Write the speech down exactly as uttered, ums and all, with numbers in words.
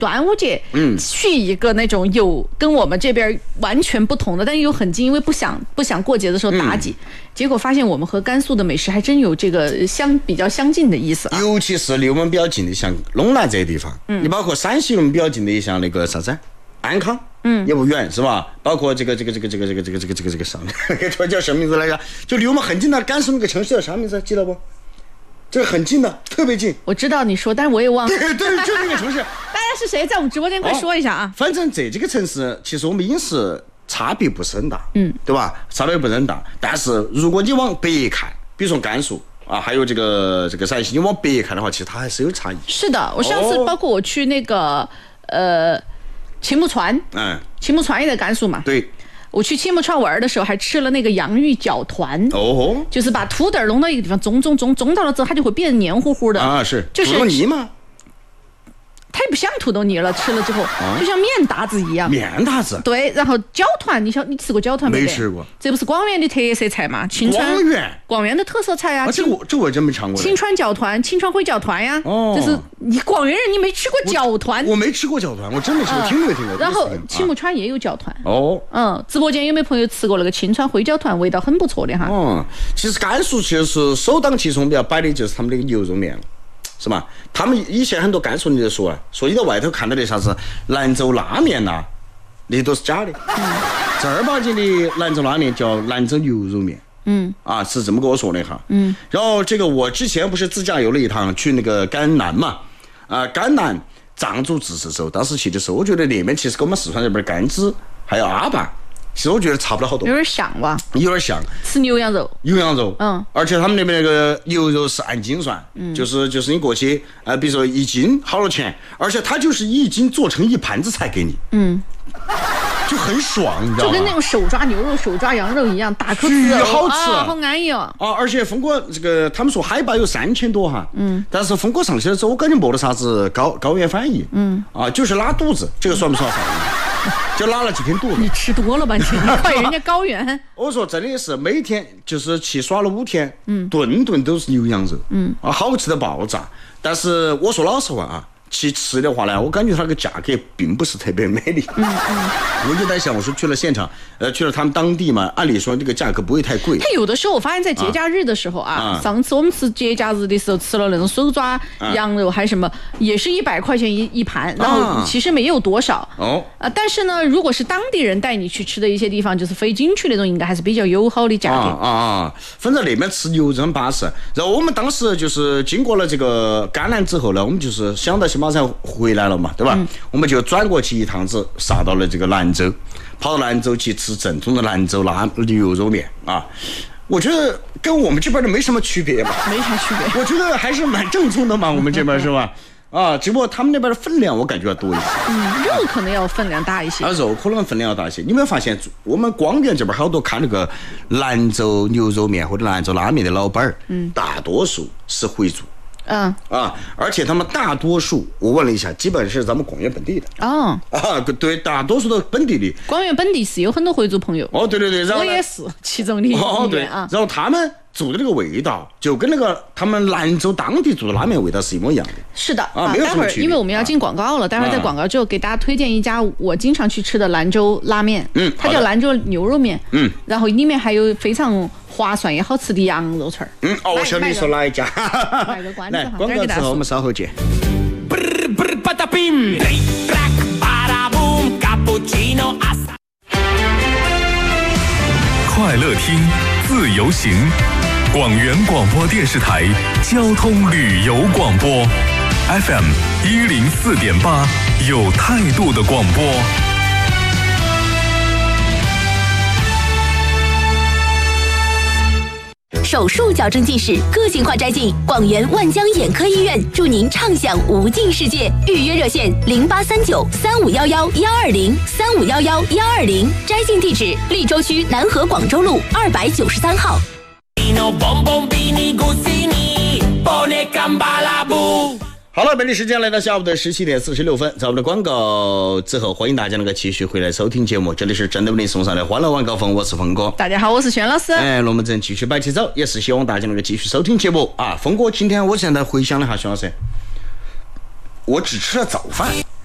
端午节，嗯，去一个那种有跟我们这边完全不同的，但又很近，因为不想不想过节的时候打挤，嗯、结果发现我们和甘肃的美食还真有这个相比较相近的意思、啊。 尤其是离我们比较近的，像陇南这些地方，嗯，你包括山西我们比较近的，像那个啥子安康，嗯，也不远是吧？包括这个这个这个这个这个这个这个这个这个上面，这叫什么名字来着？就离我们很近的甘肃那个城市叫啥名字？记得不？这个很近的，特别近。 我知道你说，但是我也忘了。 对对，就那个城市。 大家是谁？在我们直播间快说一下啊！ 哦、反正这几个城市，其实我们饮食差别不是很大，嗯，对吧？差别不是很大。但是如果你往北看，比如说甘肃啊，还有这个这个陕西，你往北看的话，其实它还是有差异。 是的，我上次包括我去那个、哦、呃秦木川，嗯，秦木川也在甘肃嘛， 对。 我去秦木川玩的时候，还吃了那个洋芋饺团，哦，就是把土豆弄到一个地方，种种种种到了之后，它就会变黏糊糊的啊，是， 就是土豆泥吗？ 它也不像土豆泥了，吃了之后、啊、就像面搭子一样。 面搭子。 对，然后饺团，你晓你吃过饺团没？ 没吃过。 这不是广元的特色菜吗？秦川广元， 广元的特色菜啊。 啊这我这我真没尝过。 秦川饺团，秦川烩饺团呀。哦。就是你广元人，你没吃过饺团？ 我, 我没吃过饺团，我真没吃过，嗯、听没听过。 然后秦木川也有饺团。 哦。 嗯，直播间有没有朋友吃过那个秦川烩饺团？味道很不错的哈。 哦，其实甘肃其实首当其冲比较摆的就是他们那个牛肉面了。是吧？他们以前很多甘肃人就说了，说你在外头看到的啥子兰州拉面呐、啊，那些都是假的。嗯、正儿八经的兰州拉面叫兰州牛肉面。嗯，啊，是这么跟我说的哈。嗯，然后这个我之前不是自驾游了一趟，去那个甘南嘛，啊，甘南藏族自治州，当时去的时候，我觉得那边其实跟我们四川这边甘孜还有阿坝。其实我觉得差不了好多， 有点像吧， 有点像。 吃牛羊肉， 牛羊肉， 嗯， 而且他们那边那个牛肉是按斤算，嗯，就是就是你过去，呃，比如说一斤好多钱，而且它就是一斤做成一盘子菜给你，嗯，就很爽，你知道吗？ 就跟那种手抓牛肉、手抓羊肉一样，大口吃， 好吃， 啊，好安逸哦。 啊，而且风哥这个他们说海拔有三千多哈，嗯，但是风哥上去的时候，我感觉没得啥子高高原反应，嗯，啊，就是拉肚子，这个算不算反应？就拉了几天肚子。 你吃多了吧你？快人家高原。 我说真的是每天就是去耍了五天，嗯，顿顿都是牛羊肉，嗯啊，好吃的爆炸。但是我说老实话啊，去吃的话呢，我感觉它那个价格并不是特别美丽。嗯嗯，我就在想，我说去了现场，呃，去了他们当地嘛，按理说这个价格不会太贵。 它有的时候我发现在节假日的时候啊，啊上次我们吃节假日的时候吃了那种手抓羊肉还是什么，啊、也是一百块钱一一盘，然后其实没有多少。哦。啊，但是呢，如果是当地人带你去吃的一些地方，就是非景区那种，应该还是比较友好的价格。 啊啊啊！反正那边吃牛肉很巴适。然后我们当时就是经过了这个甘南之后呢，我们就是想到马上回来了嘛，对吧？嗯、我们就转过去一趟子，杀到了这个兰州，跑到兰州去吃正宗的兰州拉牛肉面啊！我觉得跟我们这边的没什么区别吧？ 没啥区别。 我觉得还是蛮正宗的嘛，我们这边是吧？啊，只不过他们那边的分量我感觉要多一些。 嗯，肉可能要分量大一些。 啊，肉可能分量要大一些。你有没有发现，我们广元这边好多看那个兰州牛肉面或者兰州拉面的老板儿，嗯，大多数是回族。嗯啊，而且他们大多数，我问了一下，基本是咱们广元本地的。哦啊，对，大多数都本地的。 广元本地是有很多回族朋友。 哦，对对对，然后我也是其中的一员啊。哦，对， 然后他们做的那个味道，就跟那个他们兰州当地做的拉面味道是一模一样的。 是的啊，没有什么区别。待会儿因为我们要进广告了，待会儿在广告之后给大家推荐一家我经常去吃的兰州拉面。嗯，它叫兰州牛肉面。嗯，然后里面还有非常划算也好吃的羊肉串儿。 嗯，哦，我晓得你说哪一家。 卖个关子哈， 广告之后我们稍后见。 快乐听，自由行，广元广播电视台交通旅游广播 ，F M 一零四点八，有态度的广播。 手术矫正近视，个性化摘镜，广元万江眼科医院祝您畅享无尽世界。预约热线零八三九三五幺幺幺二零三五幺幺幺二零，摘镜地址利州区南河广州路二百九十三号。 好了，本地时间来到下午的十七点四十六分，在我们的广告之后，欢迎大家能够继续回来收听节目。这里是真的为您送上的欢乐晚高峰，我是峰哥。 大家好，我是轩老师。 哎，龙门阵继续摆起走，也是希望大家能够继续收听节目啊。峰哥，今天我现在回想了一下，轩老师，我只吃了早饭。